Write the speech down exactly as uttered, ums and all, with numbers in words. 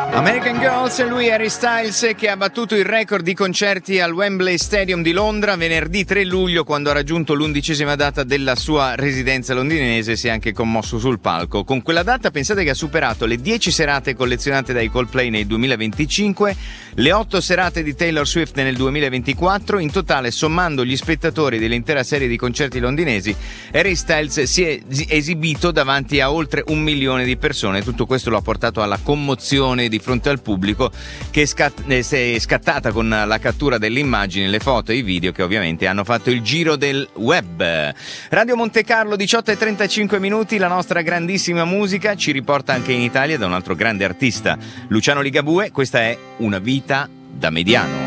American Girls, lui Harry Styles, che ha battuto il record di concerti al Wembley Stadium di Londra venerdì tre luglio, quando ha raggiunto l'undicesima data della sua residenza londinese. Si è anche commosso sul palco. Con quella data pensate che ha superato le dieci serate collezionate dai Coldplay nel duemilaventicinque, le otto serate di Taylor Swift nel duemilaventiquattro. In totale, sommando gli spettatori dell'intera serie di concerti londinesi, Harry Styles si è esibito davanti a oltre un milione di persone. Tutto questo lo ha portato alla commozione di fronte al pubblico, che è, scat- è scattata con la cattura delle immagini, le foto e i video che ovviamente hanno fatto il giro del web. Radio Monte Carlo, diciotto e trentacinque minuti. La nostra grandissima musica ci riporta anche in Italia da un altro grande artista, Luciano Ligabue. Questa è Una vita da mediano.